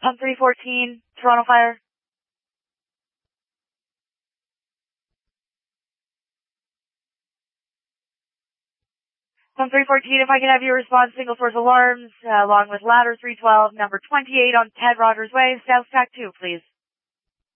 Pump 314, Toronto Fire. Pump 314, if I can have you respond single source alarms, along with ladder 312, number 28 on Ted Rogers Way, South Stack 2, please.